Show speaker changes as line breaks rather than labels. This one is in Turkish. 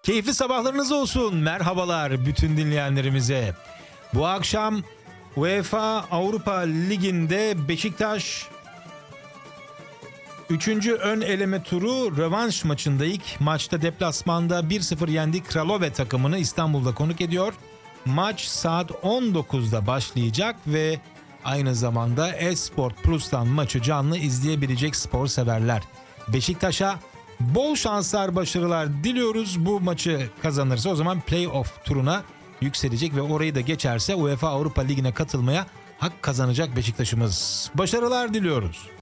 Keyifli sabahlarınız olsun. Merhabalar bütün dinleyenlerimize. Bu akşam UEFA Avrupa Ligi'nde Beşiktaş 3. ön eleme turu rövanş maçında ilk maçta deplasmanda 1-0 yendi Kralove takımını İstanbul'da konuk ediyor. Maç saat 19'da başlayacak ve aynı zamanda Esport Plus'tan maçı canlı izleyebilecek spor severler. Beşiktaş'a bol şanslar, başarılar diliyoruz. Bu maçı kazanırsa o zaman playoff turuna yükselecek ve orayı da geçerse UEFA Avrupa Ligi'ne katılmaya hak kazanacak Beşiktaş'ımız. Başarılar diliyoruz.